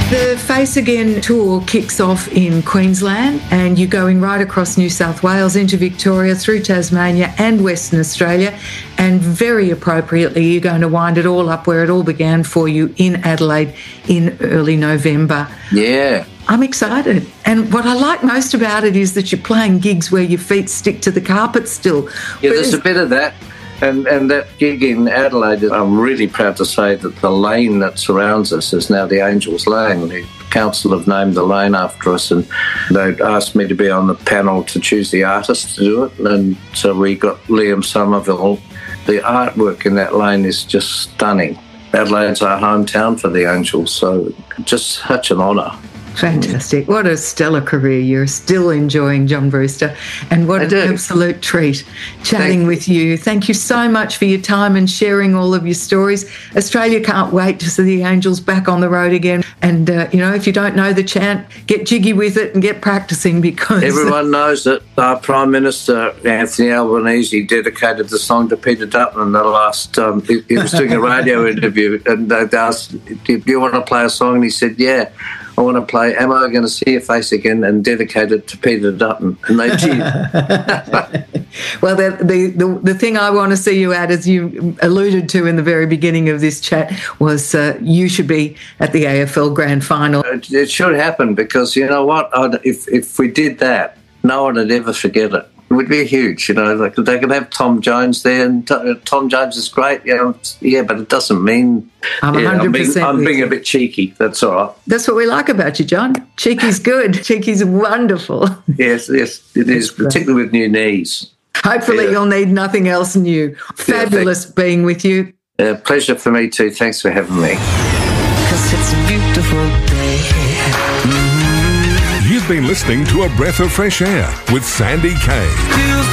The Face Again tour kicks off in Queensland, and you're going right across New South Wales into Victoria, through Tasmania and Western Australia, and very appropriately you're going to wind it all up where it all began for you in Adelaide in early November. Yeah. I'm excited. And what I like most about it is that you're playing gigs where your feet stick to the carpet still. Yeah, there's a bit of that. And that gig in Adelaide, I'm really proud to say that the lane that surrounds us is now the Angels Lane. The council have named the lane after us, and they asked me to be on the panel to choose the artist to do it. And so we got Liam Somerville. The artwork in that lane is just stunning. Adelaide's our hometown for the Angels, so just such an honour. Fantastic. What a stellar career you're still enjoying, John Brewster. And what an absolute treat chatting with you. Thank you so much for your time and sharing all of your stories. Australia can't wait to see the Angels back on the road again. And, if you don't know the chant, get jiggy with it and get practicing, because... Everyone knows that our Prime Minister, Anthony Albanese, dedicated the song to Peter Dutton in the last... he was doing a radio interview, and they asked, do you want to play a song? And he said, yeah. I want to play Am I Going to See Your Face Again, and dedicate it to Peter Dutton. And they did. Well, the thing I want to see you at, as you alluded to in the very beginning of this chat, was you should be at the AFL Grand Final. It should happen, because you know what? If we did that, no one would ever forget it. It would be huge, like they could have Tom Jones there, and Tom Jones is great, but it doesn't mean... I'm 100% I'm being a bit cheeky, that's all right. That's what we like about you, John. Cheeky's good. Cheeky's wonderful. Yes, it is, particularly with new knees. Hopefully you'll need nothing else new. Fabulous being with you. Pleasure for me too. Thanks for having me. 'Cause it's a beautiful day. You've been listening to A Breath of Fresh Air with Sandy Kay.